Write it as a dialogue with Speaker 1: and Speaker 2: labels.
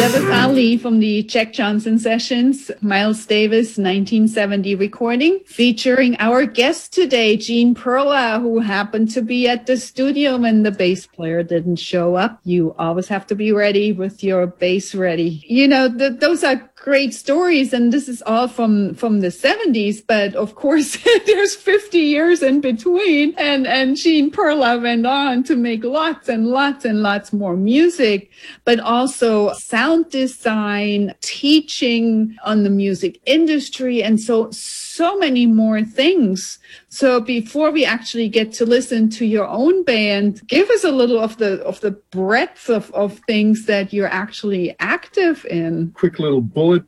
Speaker 1: That was Ali from the Jack Johnson Sessions, Miles Davis 1970 recording, featuring our guest today, Gene Perla, who happened to be at the studio when the bass player didn't show up. You always have to be ready with your bass ready. You know, those are great stories, and this is all from the 70s, but of course there's 50 years in between, and Gene Perla went on to make lots and lots and lots more music, but also sound design, teaching on the music industry, and so many more things. So before we actually get to listen to your own band, give us a little of the breadth of things that you're actually active in.
Speaker 2: Quick little bullet